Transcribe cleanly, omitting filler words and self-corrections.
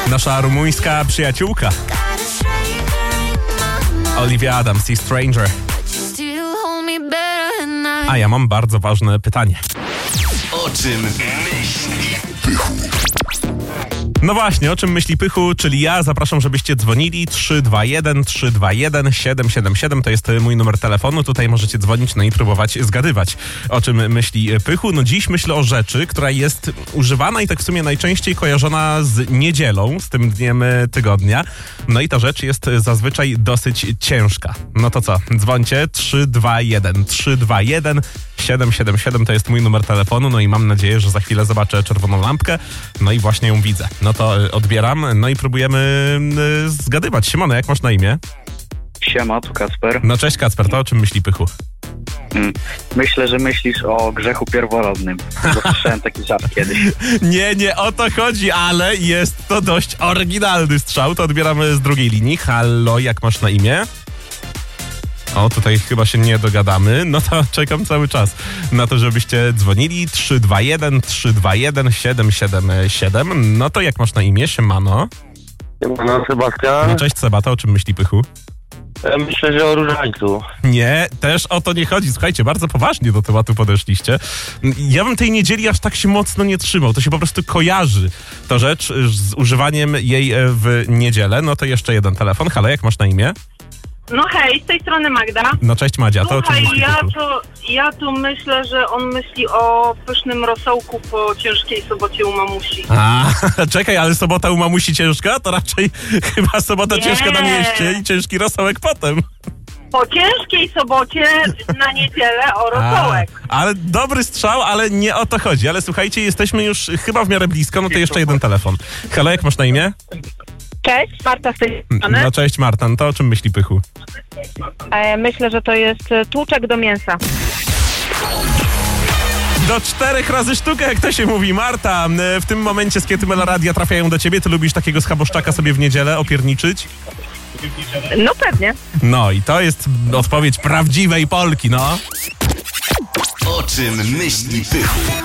Nasza rumuńska przyjaciółka Olivia Adams i Stranger. A ja mam bardzo ważne pytanie. O czym myśli Pychu? No właśnie, o czym myśli Pychu, czyli ja. Zapraszam, żebyście dzwonili 321 321 777. To jest mój numer telefonu. Tutaj możecie dzwonić, no i próbować zgadywać, o czym myśli Pychu. No dziś myślę o rzeczy, która jest używana i tak w sumie najczęściej kojarzona z niedzielą, z tym dniem tygodnia. No i ta rzecz jest zazwyczaj dosyć ciężka. No to co? Dzwońcie 321 321 777 to jest mój numer telefonu. No i mam nadzieję, że za chwilę zobaczę czerwoną lampkę. No i właśnie ją widzę. No to odbieram, no i próbujemy zgadywać. Siemano, jak masz na imię? Siema, tu Kacper. No cześć Kacper, to o czym myśli Pychu? Myślę, że myślisz o grzechu pierworodnym. Słyszałem taki żart kiedyś. Nie o to chodzi, ale jest to dość oryginalny strzał. To odbieramy z drugiej linii. Halo, jak masz na imię? O, tutaj chyba się nie dogadamy. No to czekam cały czas na to, żebyście dzwonili 321 321 777. No to jak masz na imię? Siemano. Siemano, Sebastian. No cześć Seba, to o czym myśli Pychu? Ja myślę, że o różańcu. Nie, też o to nie chodzi. Słuchajcie, bardzo poważnie do tematu podeszliście. Ja bym tej niedzieli aż tak się mocno nie trzymał. To się po prostu kojarzy ta rzecz z używaniem jej w niedzielę. No to jeszcze jeden telefon. Halo, jak masz na imię? No hej, z tej strony Magda. No cześć Madzia, to o czym Słuchaj, myśli Pychu? ja tu myślę, że on myśli o pysznym rosołku po ciężkiej sobocie u mamusi. A, czekaj, ale sobota u mamusi ciężka? To raczej chyba sobota Nie. ciężka na mieście i ciężki rosołek potem. Po ciężkiej sobocie na niedzielę o rosołek. Ale dobry strzał, ale nie o to chodzi. Ale słuchajcie, jesteśmy już chyba w miarę blisko, no to jeszcze jeden telefon. Halo, jak masz na imię? Cześć, Marta z tej strony. No cześć Marta, to o czym myśli Pychu? Myślę, że to jest tłuczek do mięsa. Do 4 razy sztukę, jak to się mówi. Marta, w tym momencie skiety Meloradia trafiają do ciebie. Ty lubisz takiego schaboszczaka sobie w niedzielę opierniczyć? No pewnie. No i to jest odpowiedź prawdziwej Polki, no. O czym myśli Pychu?